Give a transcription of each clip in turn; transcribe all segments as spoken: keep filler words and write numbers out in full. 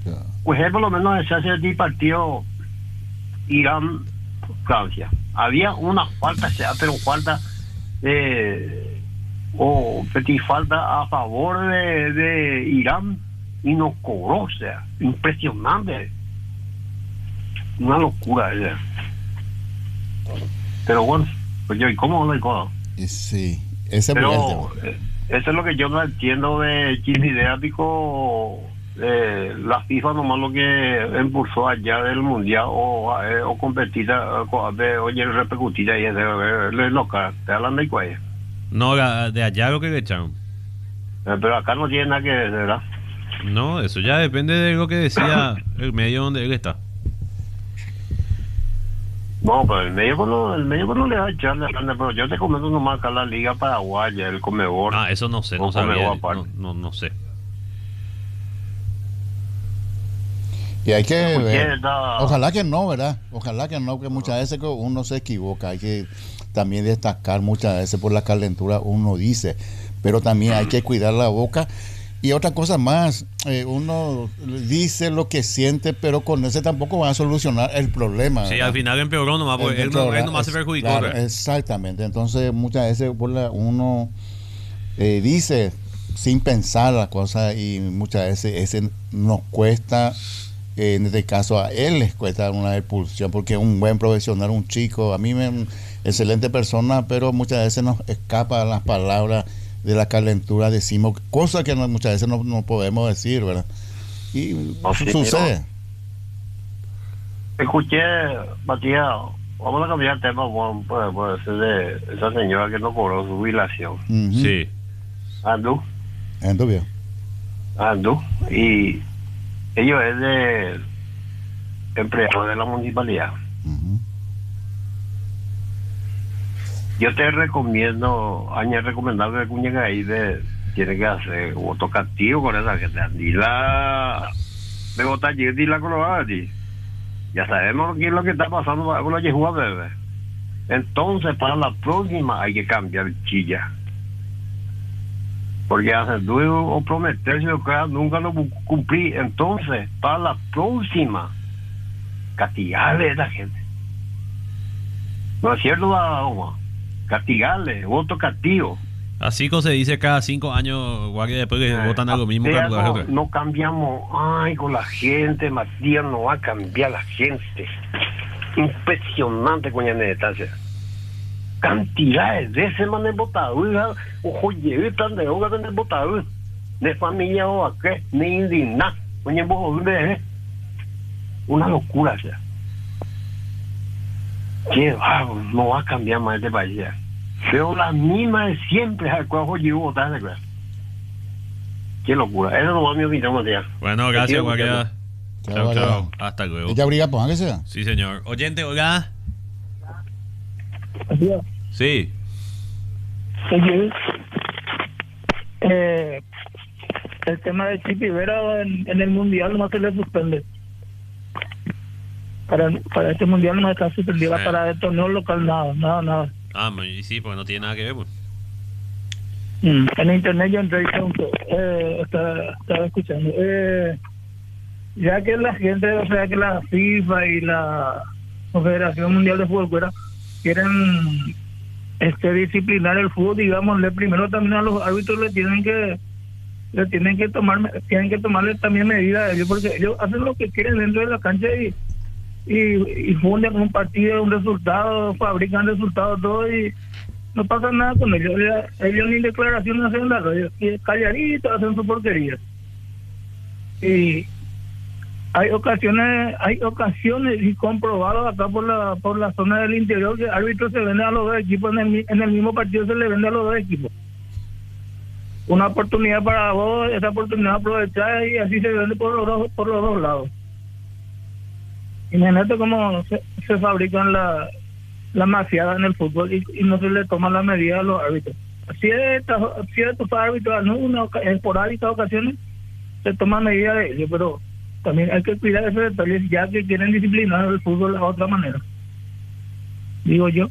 Pues él por lo menos se hace el partido Irán-Francia. Había una falta, pero falta eh, o petit falta a favor de, de Irán y nos cobró, o sea, impresionante. Una locura, o sea. Pero bueno, pues yo, ¿y cómo lo digo? Sí, ese pero eh, eso es lo que yo no entiendo de Chimideático. Eh, la FIFA nomás lo que impulsó allá del mundial o, eh, o competir oye repercutir ahí de local, te hablan de cuál. No, de allá lo que le echaron. Eh, pero acá no tiene nada que ver, ¿verdad? No, eso ya depende de lo que decía el medio donde él está. No, pero el medio no, el medio no le va a echar, pero yo te comento nomás acá la Liga Paraguaya, el Comebol. Ah, eso no sé, no sabía, no, no, no sé. Y hay que ver, ojalá que no, ¿verdad? Ojalá que no, que muchas veces uno se equivoca, hay que también destacar muchas veces por la calentura uno dice, pero también hay que cuidar la boca. Y otra cosa más, eh, uno dice lo que siente, pero con ese tampoco va a solucionar el problema. Sí, ¿verdad? Al final empeoró nomás, porque él, no, él nomás se perjudicó. Claro, exactamente, entonces muchas veces uno eh, dice sin pensar las cosas y muchas veces ese nos cuesta. En este caso a él les cuesta una expulsión porque es un buen profesional, un chico, a mí me es excelente persona, pero muchas veces nos escapan las palabras de la calentura, decimos cosas que no, muchas veces no, no podemos decir, ¿verdad? Y no, sí, sucede. Escuché, Matías, vamos a cambiar el tema, bueno, puede, puede ser de esa señora que no cobró su jubilación. Uh-huh. Sí. Andú. Andú bien. Andú. Y ellos es de empleado de la municipalidad. Uh-huh. Yo te recomiendo, año recomendable que Cuña ahí de tiene que hacer voto castigo con esa gente. Ni la de votar y la colorada, ya sabemos qué es lo que está pasando con la Yehua bebé. Entonces para la próxima hay que cambiar chilla. Porque hacer duro o prometerse lo que nunca lo cumplí. Entonces, para la próxima, castigarle a esa gente. ¿No es cierto, Oma? Castigarle, voto castigo. Así como se dice cada cinco años, igual que después que eh, votan algo mismo. Que no, no cambiamos. Ay, con la gente, Matías, no va a cambiar la gente. Impresionante, coña netancia. Cantidades de semanas botaduras, ojo, lleve plan de hogar de botaduras, de familia o a qué, ni indignar, oye, vos ves, una locura, o sea. Que va, no va a cambiar más este país, ya. Pero la misma de siempre, al cual oye, votar de clase. Qué locura, eso no va a mi opinión, Matías. Bueno, gracias, Guardia. Chao, chao, hasta luego. ¿Ya abriga por qué sea? Sí, señor. Oyente, hola. Sí. Oye, eh, el tema de Chipi Vera en, en el mundial no se le suspende. Para, para este mundial no está suspendida, eh. Para el torneo local nada, nada, nada. Ah, y sí, porque no tiene nada que ver, pues. Mm, en internet yo entré y eh, estaba, estaba escuchando. Eh, ya que la gente, o sea, que la FIFA y la Confederación Mundial de Fútbol fuera quieren este disciplinar el fútbol, digámosle primero también a los árbitros le tienen que le tienen que tomar tienen que tomarle también medidas a ellos, porque ellos hacen lo que quieren dentro de la cancha y y, y funden un partido, un resultado, fabrican resultados, todo, y no pasa nada con ellos. Ellos, ellos ni declaraciones hacen nada, ellos calladitos hacen su porquería. Y hay ocasiones, hay ocasiones y comprobado acá por la por la zona del interior que el árbitro se vende a los dos equipos, en el, en el mismo partido se le vende a los dos equipos. Una oportunidad para vos, esa oportunidad aprovechar y así se vende por los dos, por los dos lados. Imagínate cómo se, se fabrican la, la mafiada en el fútbol y, y no se le toma la medida a los árbitros. Ciertas, ciertos árbitros en una esporádicas ocasiones se toman medidas de ellos, pero también hay que cuidar esos detalles ya que quieren disciplinar el fútbol de otra manera, digo yo.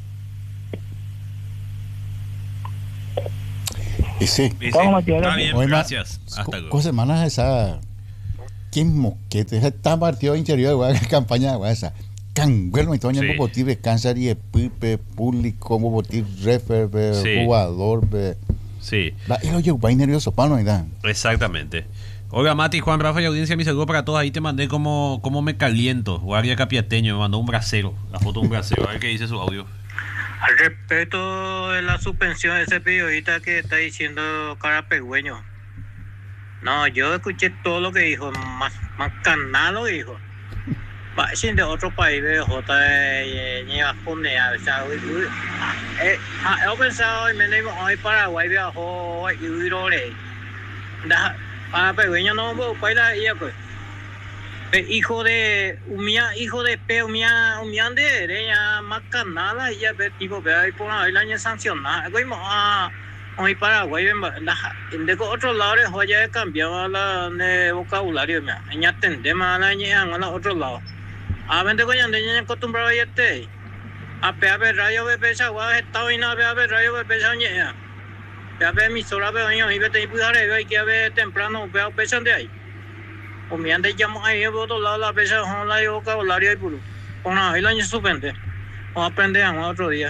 Y sí, y sí. Vamos, Matías, está bien, hoy gracias. Hasta luego. ¿Cuántas semanas esa qué moquete, está partido interior de campaña de esa. Canguelo y Toño Bobotir cáncer y pipe público Bobotir refer Sí. jugador. Sí, Va, y lo llevo ahí nervioso, pano y dan. exactamente. Oiga, Mati, Juan, Rafa y audiencia, mi saludo para todos. Ahí te mandé como, como me caliento. Guardia Capiateño me mandó un bracero, la foto de un bracero. A ver qué dice su audio. Al respecto de la suspensión de ese periodista que está diciendo Carapegüeño. No, yo escuché todo lo que dijo, más, más canal lo dijo. Va, sin de otro país, de J, ni a Fonea, o sea, he pensado, y me digo, hoy Paraguay viajó, y Uirore. Carapegüeño no, para ir, pues. Hijo de umia hijo de pe umia umia de ya más canala ya ve tipo ve ahí por ahí la año sancionada güey a hoy Paraguay en de otro lado ya cambiaba la de vocabulario me ya tendemos la ña en la otro lado a vende coño de ña acostumbrado ya te a pe a ver radio ve pesa gua está y no ve a ver radio ve pesa ña ya ve mi sola ve hoy y ve te pudiera ver que ve temprano ve pesa de ahí o me han de llamar ahí por otro lado la pesa con la vocabulario y puro con ahí la año suspende o aprendemos otro día.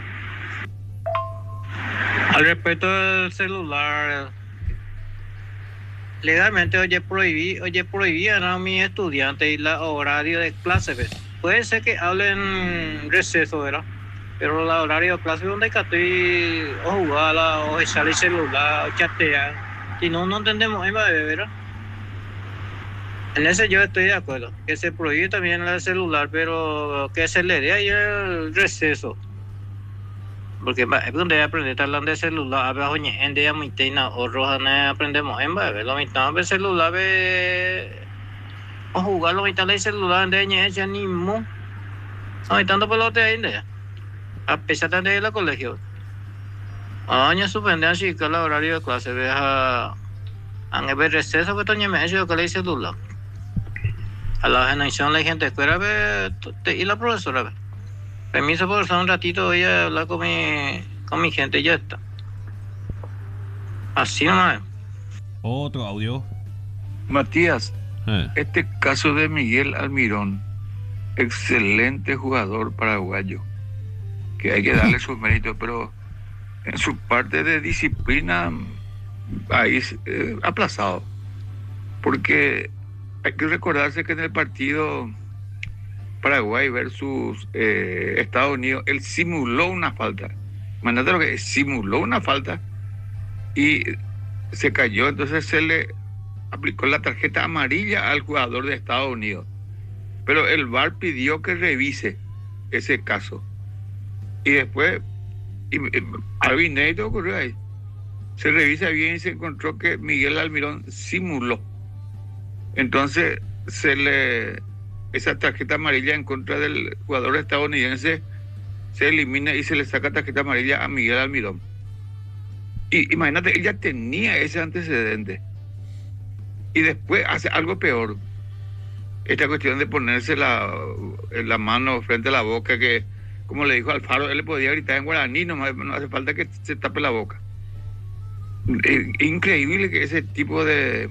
Al respecto del celular, legalmente oye prohibí oye prohibían a mis estudiantes y la horario de clase, ¿ves? Puede ser que hablen receso, ¿verdad? Pero la horario de clase donde estoy o jugar o echar el celular o chatear, si no no entendemos en ¿verdad? En ese yo estoy de acuerdo, que se prohíbe también el celular, pero que se le dé ahí el receso. Porque es donde aprender a hablar de celular, abajo en día muy teina o roja aprendemos en ver lo mitad de celular ve o jugar lo mitad de celular de ñe ya ni mo. Hay tanto pelote ahí de. A pesar de la colegio. Año suspende así que la horario de clase ve a en el receso que toñe me hecho que le celular. A la generación la gente escuela ve y la profesora ve. Permiso por un ratito voy a hablar con mi con mi gente y ya está. Así nomás. Otro audio. Matías, Eh. este caso de Miguel Almirón, excelente jugador paraguayo, que hay que darle sus méritos, pero en su parte de disciplina ahí eh, aplazado, porque hay que recordarse que en el partido Paraguay versus eh, Estados Unidos, él simuló una falta. Imagínate lo que es, simuló una falta y se cayó, entonces se le aplicó la tarjeta amarilla al jugador de Estados Unidos. Pero el V A R pidió que revise ese caso. Y después, y, y, algo inédito ocurrió ahí. Se revisa bien y se encontró que Miguel Almirón simuló. Entonces, se le esa tarjeta amarilla en contra del jugador estadounidense se elimina y se le saca tarjeta amarilla a Miguel Almirón. Y imagínate, él ya tenía ese antecedente. Y después hace algo peor. Esta cuestión de ponerse la, la mano frente a la boca, que, como le dijo Alfaro, él le podía gritar en guaraní, no, no hace falta que se tape la boca. Es increíble que ese tipo de,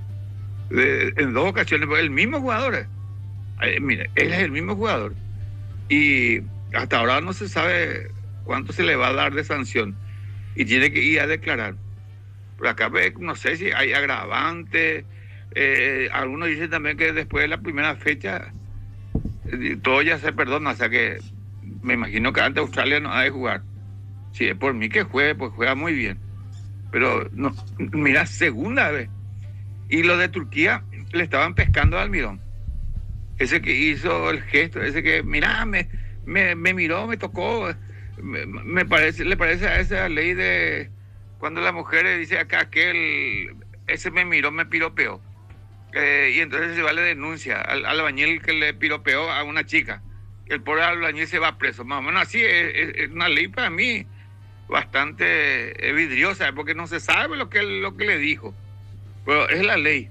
de en dos ocasiones, el mismo jugador, eh, mire, él es el mismo jugador. Y hasta ahora no se sabe cuánto se le va a dar de sanción. Y tiene que ir a declarar. Por acá no sé si hay agravante. Eh, algunos dicen también que después de la primera fecha eh, todo ya se perdona. O sea que me imagino que antes Australia no ha de jugar. Si es por mí que juegue, pues juega muy bien. Pero no, mira, segunda vez. Y lo de Turquía le estaban pescando a Almirón. Ese que hizo el gesto, ese que, mira, me, me, me miró, me tocó. Me, me parece, le parece a esa ley de cuando la mujer le dice acá aquel, ese me miró, me piropeó. Eh, y entonces se va la denuncia al, al albañil que le piropeó a una chica. El pobre albañil se va preso. Más o menos así, es, es una ley para mí bastante vidriosa, porque no se sabe lo que, lo que le dijo. Pero es la ley.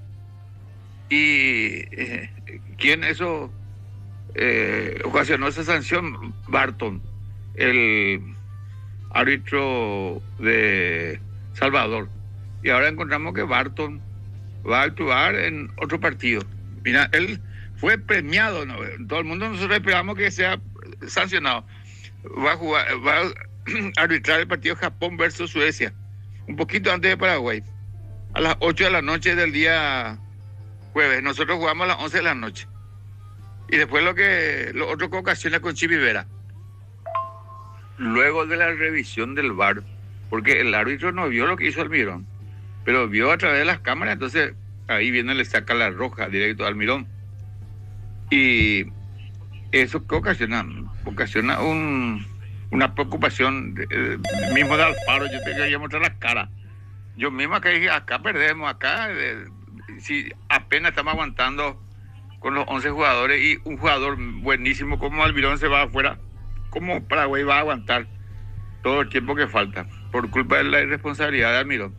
Y eh, ¿quién eso eh, ocasionó esa sanción? Barton, el árbitro de Salvador. Y ahora encontramos que Barton va a actuar en otro partido. Mira, él fue premiado, ¿no? Todo el mundo nosotros esperamos que sea sancionado. Va a jugar, va a arbitrar el partido Japón versus Suecia, un poquito antes de Paraguay, a las ocho de la noche del día jueves. Nosotros jugamos a las once de la noche. Y después lo que lo otro que ocasiona con Chipi Vera. Luego de la revisión del V A R, porque el árbitro no vio lo que hizo Almirón, pero vio a través de las cámaras, entonces ahí viene, le saca la roja directo a Almirón. Y eso que ocasiona, ocasiona un, una preocupación de, de, mismo de Alfaro. Yo te quería mostrar la cara. Yo mismo acá dije, acá perdemos, acá de, si apenas estamos aguantando con los once jugadores y un jugador buenísimo como Almirón se va afuera, ¿cómo Paraguay va a aguantar todo el tiempo que falta por culpa de la irresponsabilidad de Almirón?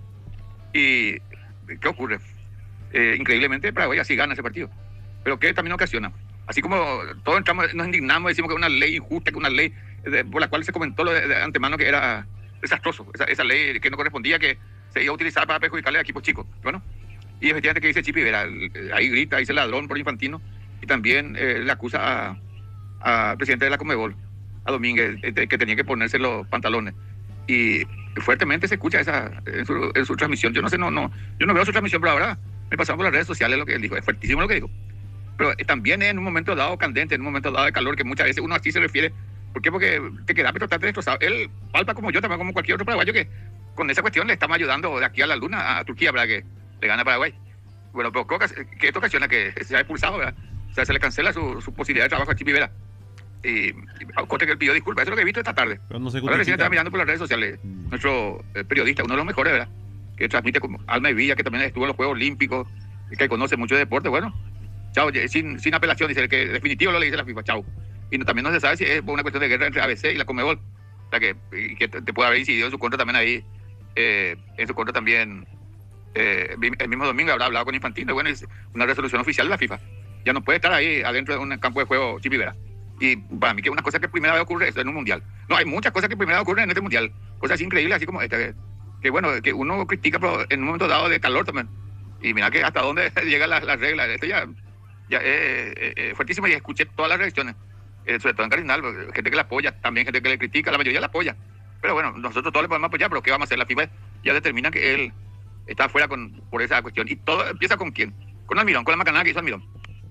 ¿Y qué ocurre? Eh, increíblemente Paraguay así gana ese partido, pero ¿qué también ocasiona? Así como todos entramos, nos indignamos, decimos que es una ley injusta, que una ley de, por la cual se comentó lo de, de antemano que era desastroso, esa, esa ley que no correspondía, que se iba a utilizar para perjudicarle a equipos chicos. Bueno, y efectivamente, que dice Chipi Vera, ahí grita, dice ladrón por Infantino, y también eh, le acusa al presidente de la Conmebol, a Domínguez, eh, que tenía que ponerse los pantalones. Y fuertemente se escucha esa en su, en su transmisión. Yo no sé, no, no, yo no veo su transmisión, pero ahora me pasaron por las redes sociales lo que él dijo. Es fuertísimo lo que dijo. Pero eh, también en un momento dado candente, en un momento dado de calor, que muchas veces uno así se refiere. ¿Por qué? Porque te queda pero está destrozado. Él palpa como yo, también como cualquier otro paraguayo, que con esa cuestión le estamos ayudando de aquí a la luna a Turquía, ¿verdad? Que le gana a Paraguay. Bueno, pero que esto ocasiona que se ha expulsado, ¿verdad? O sea, se le cancela su, su posibilidad de trabajo a Chipi Vera. Y, y Cote, que él pidió disculpas. Eso es lo que he visto esta tarde. Pero no se Ahora recién estaba mirando por las redes sociales. Mm. Nuestro eh, periodista, uno de los mejores, ¿verdad? Que transmite como Alma y Villa, que también estuvo en los Juegos Olímpicos, que conoce mucho de deporte. Bueno, chao, sin, sin apelación, dice que definitivo lo le dice la FIFA, chao. Y no, también no se sabe si es por una cuestión de guerra entre A B C y la Conmebol. O sea, que, que te, te puede haber incidido en su contra también ahí. Eh, en su contra también, eh, el mismo domingo habrá hablado con Infantino. Bueno, es una resolución oficial de la FIFA. Ya no puede estar ahí adentro de un campo de juego Chipi Vera. Y para mí que es una cosa que primera vez ocurre en un mundial. No, hay muchas cosas que primera vez ocurren en este mundial. Cosas increíbles, así como esta. Que, que bueno, que uno critica, pero en un momento dado de calor también. Y mira que hasta dónde llegan las, las reglas. Esto ya, ya es eh, eh, fuertísimo, y escuché todas las reacciones. Eh, sobre todo en Cardinal, gente que la apoya, también gente que le critica, la mayoría la apoya. Pero bueno, nosotros todos le podemos apoyar, pero ¿qué vamos a hacer? La FIFA ya determina que él está afuera con, por esa cuestión. ¿Y todo empieza con quién? Con Almirón, con la macanada que hizo Almirón.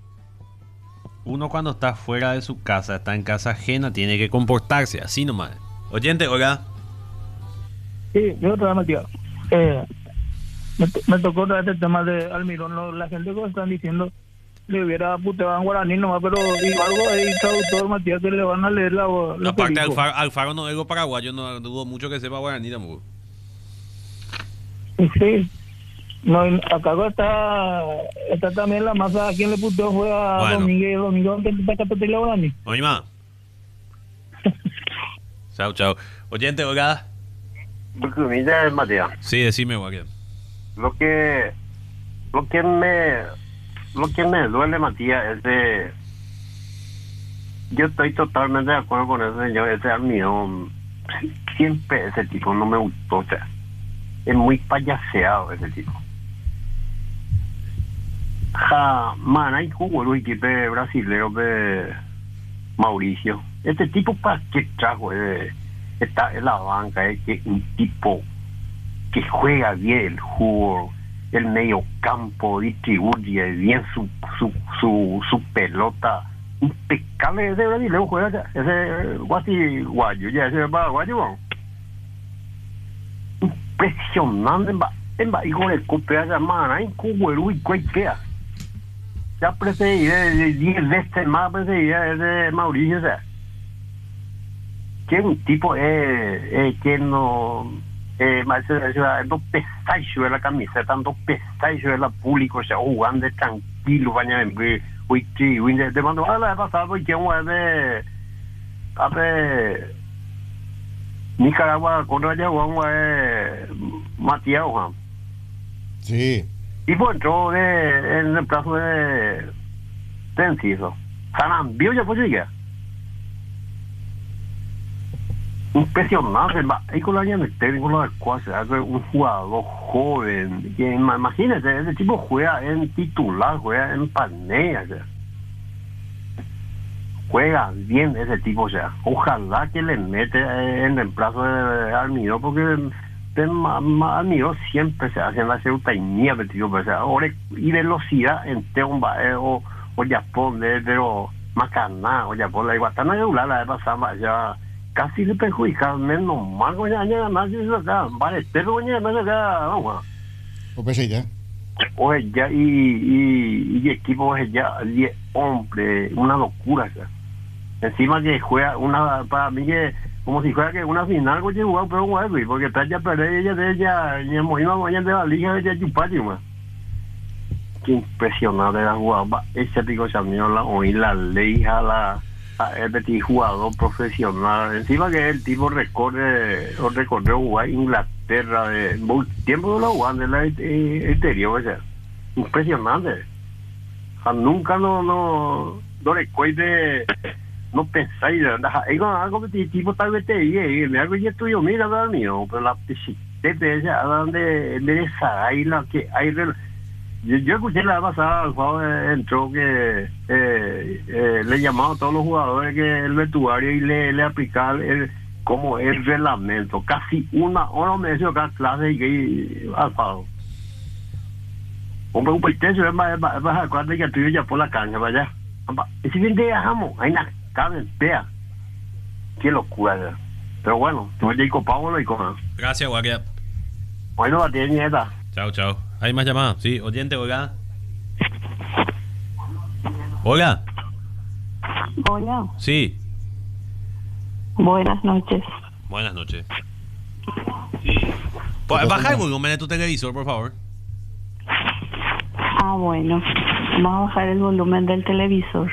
Uno cuando está fuera de su casa, está en casa ajena, tiene que comportarse así nomás. Oyente, oiga. Sí, yo otra vez, Matías. Eh, me, me tocó otra vez el tema de Almirón. Lo, la gente que están diciendo le hubiera puteado en guaraní nomás, pero digo algo ahí, traductor, Matías, que le van a leer la la aparte, Alfaro, Alfaro no es algo paraguayo, no dudo mucho que sepa guaraní tampoco. Sí. No, acá está está también la masa. ¿A quién le puteó? Fue a bueno. Domínguez. Domingo que está capitalizado guaraní. Oye, ma. Chao, chao. Oyente, oiga. Mira, Matías. Sí, decime, Joaquín. Lo que lo que me lo que me duele, Matías, es de, yo estoy totalmente de acuerdo con ese señor, ese Almirón. Siempre ese tipo no me gustó, o sea, es muy payaseado ese tipo. Ja, man, hay jugó el equipo brasileño de Mauricio. Este tipo, ¿para qué trajo? Eh, está en la banca, es que un tipo que juega bien el juego, el medio campo, distribuye bien su su su, su pelota, impecable. Ese brasileño juega, ese guasi guayo, ya ese paraguayo, impresionante. En va con el cope a llamar, hay jugó y cualquiera. Ya precedí de diez veces más precedí de Mauricio, o sea, que un tipo eh, eh, que no eh, más no pesayo de la camiseta, no pesayo de la público, o sea, jugando tranquilo, baña en hoy sí, hoy de mando a la pasada porque un de a ver Nicaragua contra allá Juan eh Matías Juan. Sí. Y pues entró de, en el plazo de, de Enciso. Sanambio ya pues llegué. impresionante, va, y con la llave técnico lo cual se hace un jugador joven, que imagínate, ese tipo juega en titular, juega en panea, o sea. Juega bien ese tipo, o sea, ojalá que le mete en reemplazo de Almirón, porque de Ma- Ma- Almirón siempre se hace en la Ceutainía, metido, o sea, ahora y velocidad en Teomba, eh, o, o Japón, de, pero Macaná, o Japón, la Iguatana de Ula, la de pasada, ya casi le perjudica, menos mal, o sea, ya más de eso acá, vale, pero ya más acá, vamos. O pues sí, ya. Oye, ya, y, y, y equipo, oye, ya, y, hombre, una locura, o sea. Encima que juega una, para mí que como si fuera que una final que jugaba pero un porque está ya perder ella de ella y hemos ido a de la liga de Chupati, más qué impresionante la jugada ese pico Chamiola oír la ley a la a el jugador profesional, encima que el tipo recorre o recorrió jugar Inglaterra de tiempo de la jugada de la exterior, o sea, impresionante, o sea, nunca no no no recuerde. No pensáis, hay algo competitivo tal vez te diga, me hago ya tuyo, mira, la mío, pero la piscitete esa, donde en vez de esa, hay la que hay. Yo, yo escuché la vez pasada, el jugador entró que eh, eh, le llamaba a todos los jugadores que el vestuario y le, le aplicaba el, como el reglamento, casi una hora me decía cada clase y que alfado. Hombre, un peitecio es más, es más, acuérdate que tuyo ya por la cancha, vaya. Y si bien te dejamos, hay nada. Vea, qué locura, ¿verdad? Pero bueno, tú ya copado y con. Gracias, Guardia. Bueno, a ti, nieta. Chao, chao. ¿Hay más llamadas? Sí, oyente, oiga. Hola. Hola. Sí. Buenas noches. Buenas noches. Pues, baja el volumen de tu televisor, por favor. Ah, bueno. Vamos a bajar el volumen del televisor.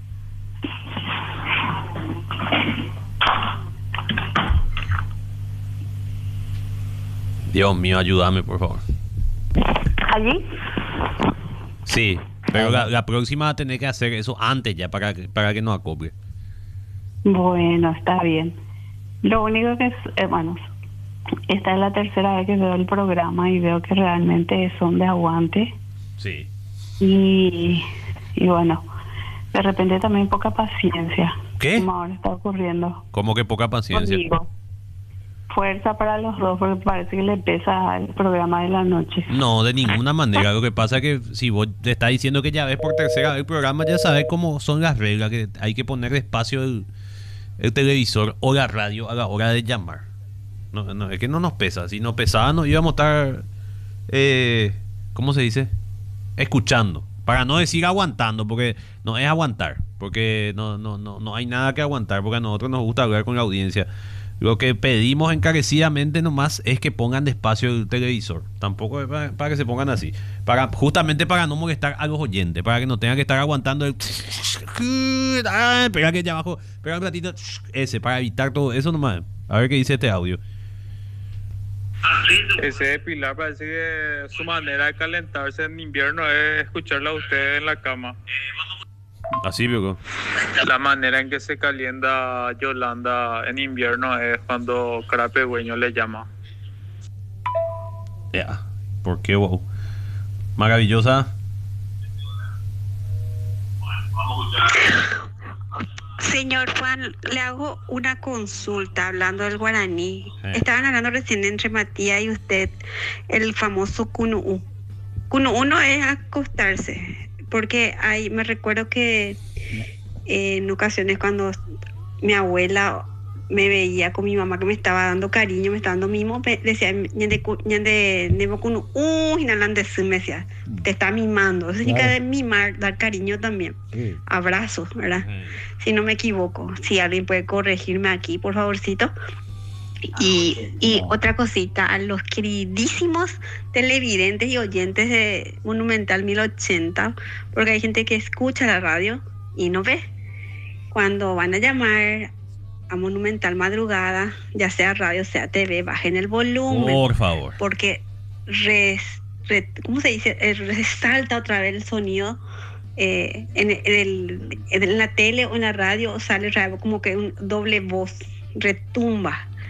Dios mío, ayúdame, por favor. ¿Allí? Sí, pero la, la próxima va a tener que hacer eso antes ya para que, para que nos acople. Bueno, está bien. Lo único que es, eh, bueno, esta es la tercera vez que veo el programa y veo que realmente son de aguante. Sí. Y, y bueno, de repente también poca paciencia. ¿Qué? Como ahora está ocurriendo. ¿Cómo que poca paciencia? Conmigo. Fuerza para los dos porque parece que le pesa el programa de la noche. No, de ninguna manera. Lo que pasa es que si vos te estás diciendo que ya ves por tercera vez el programa, ya sabes cómo son las reglas, que hay que poner despacio el, el televisor o la radio a la hora de llamar. No, no, es que no nos pesa. Si nos pesaba, no íbamos a estar, eh, ¿cómo se dice? Escuchando. Para no decir aguantando, porque no es aguantar. Porque no, no, no, no hay nada que aguantar, porque a nosotros nos gusta hablar con la audiencia. Lo que pedimos encarecidamente nomás es que pongan despacio el televisor. Tampoco es para, para que se pongan así. Para, justamente para no molestar a los oyentes. Para que no tengan que estar aguantando el... Ah, espera que ya abajo... Espera un ratito... Ese, para evitar todo eso nomás. A ver qué dice este audio. Ese de Pilar parece que su manera de calentarse en invierno es escucharla a usted en la cama. Así, viejo. La manera en que se calienta Yolanda en invierno es cuando Carapegüeño le llama. Ya. Yeah. ¿Por qué, wow? Maravillosa. Señor Juan, le hago una consulta hablando del guaraní. Eh. Estaban hablando recién entre Matías y usted el famoso Kunu'u. Kunu'u no es acostarse. Porque hay, me recuerdo que eh, en ocasiones cuando mi abuela me veía con mi mamá que me estaba dando cariño, me estaba dando mimo, me decía, ñande, ñande, nebo kunu, uh, inhalante, me decía, te está mimando. Eso significa de mimar, dar cariño también. Sí. Abrazos, ¿verdad? Sí. Si no me equivoco, si alguien puede corregirme aquí, por favorcito. Y, y otra cosita, a los queridísimos televidentes y oyentes de Monumental mil ochenta, porque hay gente que escucha la radio y no ve. Cuando van a llamar a Monumental Madrugada, ya sea radio, sea T V, bajen el volumen. Por favor. Porque, res, re, ¿cómo se dice? Resalta otra vez el sonido. Eh, en, en, el, en la tele o en la radio sale como que un doble voz, retumba.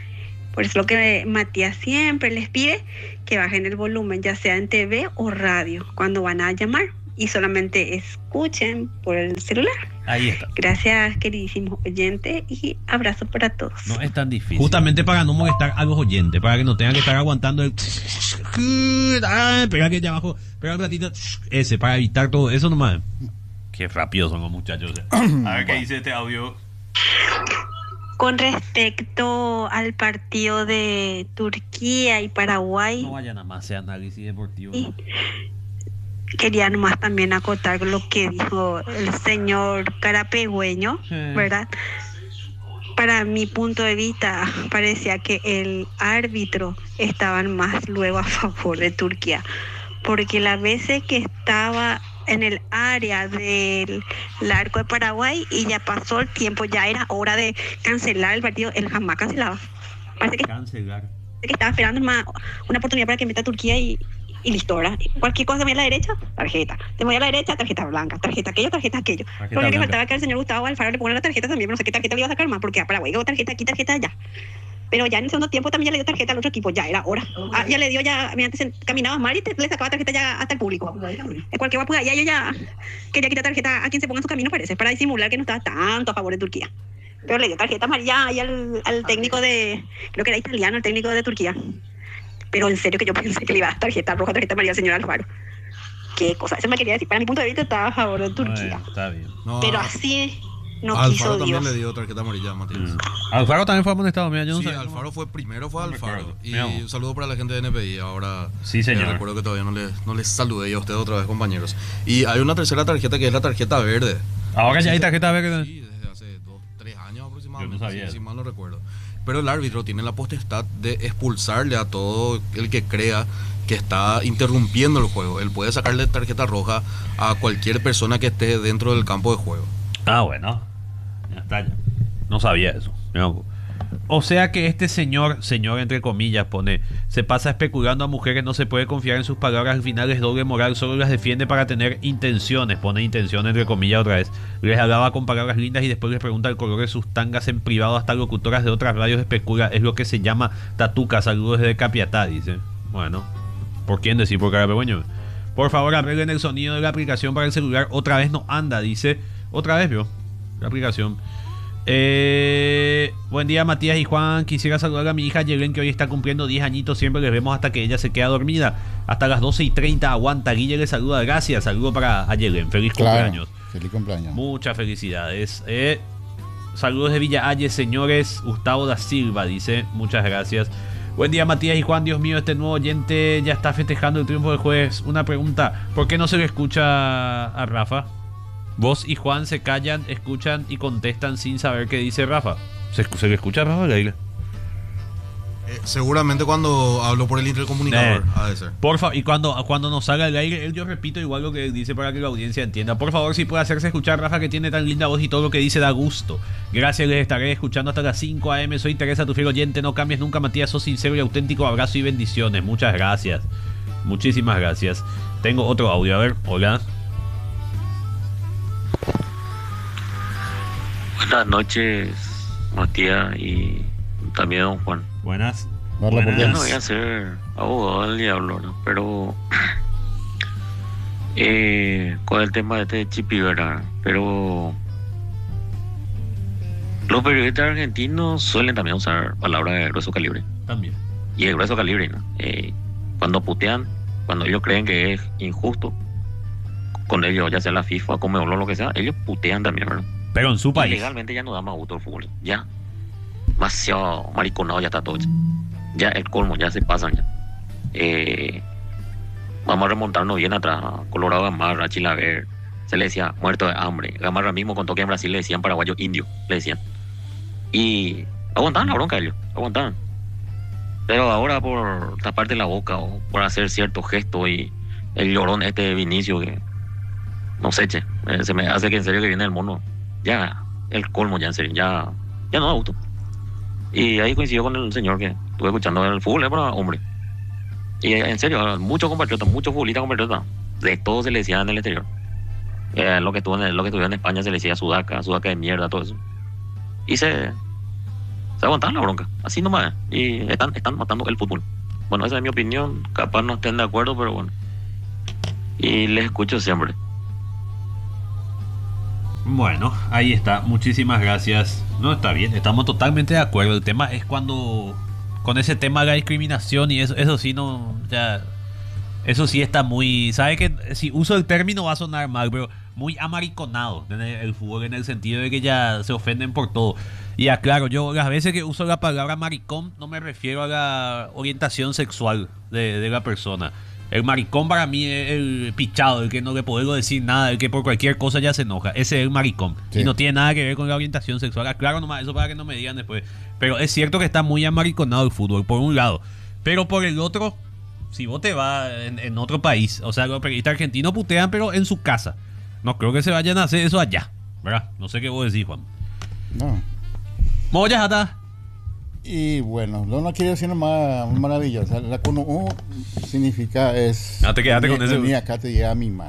Por eso lo que Matías siempre les pide, que bajen el volumen, ya sea en T V o radio, cuando van a llamar, y solamente escuchen por el celular. Ahí está. Gracias, queridísimo oyente, y abrazo para todos. No es tan difícil. Justamente para no molestar a los oyentes, para que no tengan que estar aguantando el... Ay, pega que allá abajo, pega un ratito, ese, para evitar todo eso nomás. Qué rápido son los muchachos. A ver qué dice este audio. Con respecto al partido de Turquía y Paraguay, No vayan a más ese análisis deportivo. y quería nomás también acotar lo que dijo el señor Carapegüeño, Sí. ¿verdad? Para mi punto de vista, parecía que el árbitro estaba más luego a favor de Turquía, porque las veces que estaba en el área del el arco de Paraguay y ya pasó el tiempo, ya era hora de cancelar el partido, él jamás cancelaba. Parece que, Cancelar. que estaba esperando más una oportunidad para que meta a Turquía y, y listo, ¿verdad? Cualquier cosa, te voy a la derecha, tarjeta. Te voy a la derecha, tarjeta blanca. Tarjeta aquello, tarjeta aquello. Tarjeta Lo único que blanca. faltaba que al señor Gustavo Alfaro le ponga la tarjeta también, pero no sé qué tarjeta le iba a sacar más, porque a Paraguay llegó tarjeta aquí, tarjeta allá. Pero ya en el segundo tiempo también ya le dio tarjeta al otro equipo, ya era hora. Ah, ya le dio, ya, antes se- caminabas mal y te, le sacaba tarjeta ya hasta el público. En cualquier pues ya yo ya quería quitar tarjeta a quien se ponga en su camino, parece, para disimular que no estaba tanto a favor de Turquía. Pero le dio tarjeta amarilla ahí al, al técnico de, creo que era italiano, el técnico de Turquía. Pero en serio que yo pensé que le iba a dar tarjeta roja, tarjeta amarilla al señor Alfaro. Qué cosa, eso me quería decir. Para mi punto de vista estaba a favor de Turquía. Bueno, está bien. No, Pero a- así no a quiso Alfaro también Dios. le dio tarjeta amarilla a Matías. Mm. Alfaro también fue amonestado, mira, yo no Sí, sabía. Alfaro fue primero, fue No me Alfaro. acuerdo. Y Mira vos. un saludo para la gente de N P I. Ahora, Sí, señor. eh, recuerdo que todavía no les, no les saludé yo a ustedes otra vez, compañeros. Y hay una tercera tarjeta que es la tarjeta verde. Ahora ya hay tarjeta verde. Sí, desde hace dos, tres años aproximadamente, Yo no sabía si, si eso. mal no recuerdo. Pero el árbitro tiene la potestad de expulsarle a todo el que crea que está interrumpiendo el juego. Él puede sacarle tarjeta roja a cualquier persona que esté dentro del campo de juego. Ah, bueno. Ya está ya. No sabía eso. Mira vos. O sea que este señor, señor entre comillas, pone, se pasa especulando a mujeres, no se puede confiar en sus palabras, al final es doble moral, solo las defiende para tener intenciones, pone intenciones entre comillas otra vez. Les hablaba con palabras lindas y después les pregunta el color de sus tangas en privado, hasta locutoras de otras radios especula, es lo que se llama tatuca, saludos desde Capiatá, dice. Bueno, ¿por quién decir? Por Carapegüeño. Por favor, arreglen el sonido de la aplicación para el celular, otra vez no anda, dice. Otra vez, vio, la aplicación. Eh, buen día Matías y Juan, quisiera saludar a mi hija Yelen que hoy está cumpliendo diez añitos, siempre les vemos hasta que ella se queda dormida, hasta las doce y treinta aguanta, Guille le saluda, gracias, saludo para a Yelen, feliz Claro, cumpleaños, feliz cumpleaños. muchas felicidades. eh, saludos de Villa Ayes, señores, Gustavo da Silva dice, muchas gracias. Buen día Matías y Juan, Dios mío, este nuevo oyente ya está festejando el triunfo del jueves. Una pregunta, ¿por qué no se le escucha a Rafa? Vos y Juan se callan, escuchan y contestan sin saber qué dice Rafa. ¿Se, se le escucha a Rafa Gaila? Eh, seguramente cuando hablo por el intercomunicador, Eh. ha de ser. Por favor, y cuando, cuando nos salga el aire, él, yo repito igual lo que dice para que la audiencia entienda. Por favor, si puede hacerse escuchar Rafa, que tiene tan linda voz y todo lo que dice da gusto. Gracias, les estaré escuchando hasta las cinco a eme. Soy Teresa, tu fiel oyente. No cambies nunca, Matías. Sos sincero y auténtico. Abrazo y bendiciones. Muchas gracias. Muchísimas gracias. Tengo otro audio. A ver, hola. Buenas noches, Matías y también don Juan. Buenas. Hola, Buenas. Yo no voy a ser abogado del diablo, ¿no? Pero eh, con el tema de este Chipi, ¿verdad? Pero los periodistas argentinos suelen también usar palabras de grueso calibre. También. Y de grueso calibre, ¿no? Eh, cuando putean, cuando ellos creen que es injusto con ellos, ya sea la FIFA, Conmebol o lo que sea, ellos putean también, ¿verdad? Pero en su país. Legalmente ya no da más gusto el fútbol. Ya. Demasiado mariconado ya está todo. Ya el colmo, ya se pasan ya. Eh, vamos a remontarnos bien atrás. Colorado Gamarra, Chilaver. Se le decía muerto de hambre. Gamarra mismo contó que en Brasil le decían paraguayo indio. Le decían. Y aguantaban la bronca ellos. Aguantaban. Pero ahora por taparte la boca o por hacer cierto gesto y el llorón este de Vinicio que no sé, che, eh, se me hace que en serio que viene el mono. Ya, el colmo ya en serio, ya, ya no da gusto. Y ahí coincidió con el señor que estuve escuchando el fútbol, es para hombre. Y eh, en serio, muchos compatriotas, muchos futbolistas compatriotas, de todo se le decía en el exterior. Eh, lo que estuvo en, lo que estuvo en España se le decía Sudaca, Sudaca de mierda, todo eso. Y se Se aguantan la bronca, así nomás. Y están, están matando el fútbol. Bueno, esa es mi opinión. Capaz no estén de acuerdo, pero bueno. Y les escucho siempre. Bueno, ahí está. Muchísimas gracias. No, está bien. Estamos totalmente de acuerdo. El tema es cuando... Con ese tema de la discriminación y eso, eso sí no... Ya, eso sí está muy... ¿Sabe que si uso el término va a sonar mal, pero muy amariconado en el, el fútbol, en el sentido de que ya se ofenden por todo? Y aclaro, yo las veces que uso la palabra maricón no me refiero a la orientación sexual de, de la persona. El maricón para mí es el pichado, el que no le puedo decir nada, el que por cualquier cosa ya se enoja. Ese es el maricón. Sí. Y no tiene nada que ver con la orientación sexual. Aclaro nomás eso para que no me digan después. Pero es cierto que está muy amariconado el fútbol, por un lado. Pero por el otro, si vos te vas en, en otro país, o sea, los periodistas argentinos putean, pero en su casa. No creo que se vayan a hacer eso allá, ¿verdad? No sé qué vos decís, Juan. No. Moya Jata. Y bueno, no, no quiero decir más maravillosa. La Kunu'u significa es... No te quedaste con ese. Ni acá te llega a mimar.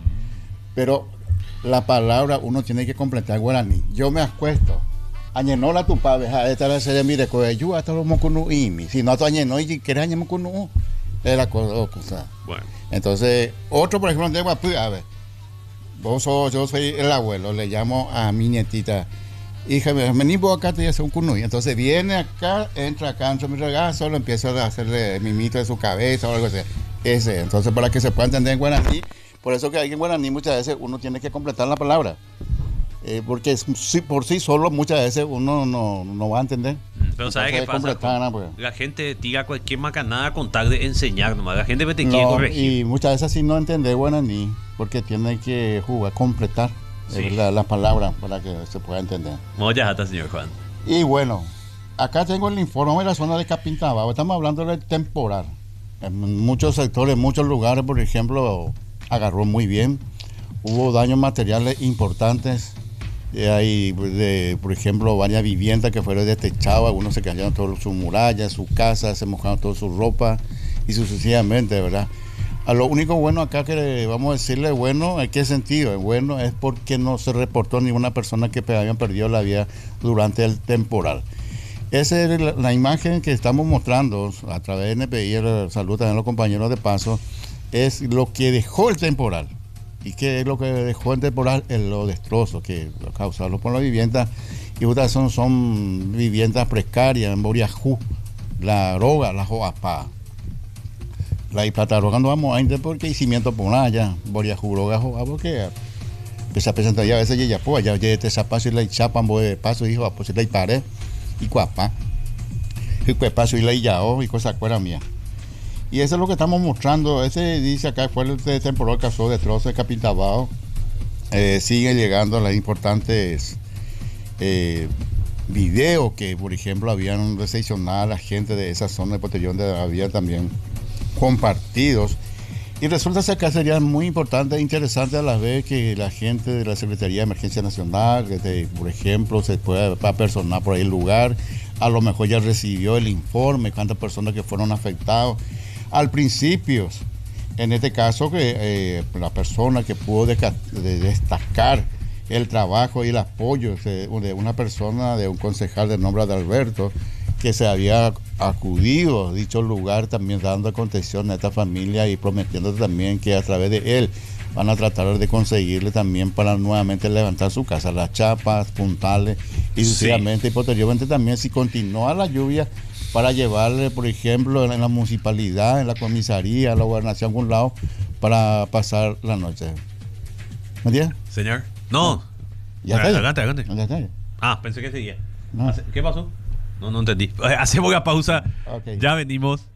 Pero la palabra uno tiene que completar guaraní. Yo me acuesto. Añenola tu pave, esta vez se mire coello hasta los mocunuimi. Si no te añenó y quieres añenar mocunu'u, es la cosa. Bueno. Entonces, otro por ejemplo de Guapu, a ver. Vos sos, yo soy el abuelo, le llamo a mi nietita. Hija, vení vos acá, te voy a hacer un cunuy. Entonces viene acá, entra acá, entra mi regazo, lo empiezo a hacerle mimito de su cabeza o algo así. Ese, entonces para que se pueda entender en guaraní, por eso que hay en guaraní muchas veces uno tiene que completar la palabra. Eh, porque es, sí, por sí solo muchas veces uno no, no va a entender. Pero ¿sabes qué pasa? Nada, pues. La gente tira cualquier macanada con tal de enseñar nomás. La gente te quiere no, corregir. Y muchas veces sí no entender guaraní, porque tiene que jugar, completar sí. la, la palabra para que se pueda entender. Moya Jata, señor Juan. Y bueno, acá tengo el informe de la zona de Capintabao. Estamos hablando del temporal. En muchos sectores, en muchos lugares, por ejemplo, agarró muy bien. Hubo daños materiales importantes. Hay, de, por ejemplo, varias viviendas que fueron detechadas, algunos se cayeron todas sus murallas, su casa, se mojaron toda su ropa y sucesivamente, ¿verdad? A lo único bueno acá que vamos a decirle bueno, ¿en qué sentido? Bueno es porque no se reportó ninguna persona que habían perdido la vida durante el temporal. Esa es la, la imagen que estamos mostrando a través de N P I, el saludo también a los compañeros de paso, es lo que dejó el temporal. ¿Y qué es lo que dejó el temporal? Es los destrozos que causaron por la vivienda. Y otras son, son viviendas precarias en Boriajú, la Roga, la Joapá. La Iplataroga no vamos a entender porque hay cimiento por allá. Boriajú, Roga, Joapá, porque se presenta ya a veces ya pues ya este zapato y la chapan de paso y pues la pared y cuapa. Y pues paso y la yao y cosa cuera mía. Y eso es lo que estamos mostrando. Ese dice acá fue el temporal que causó destrozos de Capintabao. Eh, siguen llegando las importantes eh, videos que, por ejemplo, habían recepcionado a la gente de esa zona de Potellón, de había también compartidos. Y resulta ser que sería muy importante e interesante a la vez que la gente de la Secretaría de Emergencia Nacional, que de, por ejemplo, se pueda apersonar por ahí el lugar, a lo mejor ya recibió el informe, cuántas personas que fueron afectadas. Al principio, en este caso, que eh, la persona que pudo de, de destacar el trabajo y el apoyo de, de una persona, de un concejal de nombre de Alberto, que se había acudido a dicho lugar también dando contención a esta familia y prometiendo también que a través de él van a tratar de conseguirle también para nuevamente levantar su casa, las chapas, puntales y sucesivamente, sí. Y posteriormente también si continúa la lluvia, para llevarle, por ejemplo, en la municipalidad, en la comisaría, en la gobernación, a algún lado, para pasar la noche. ¿Me entiendes? Señor. No. no. Ya está. Adelante, adelante. Ya está. Ah, pensé que seguía. No. ¿Qué pasó? No, no entendí. Hacemos la pausa. Okay. Ya venimos.